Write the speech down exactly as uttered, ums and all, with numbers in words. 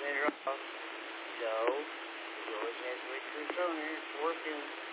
transmitter off. So, go ahead with your toner. It's working.